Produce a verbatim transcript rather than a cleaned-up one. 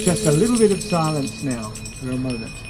Just a little bit of silence now for a moment.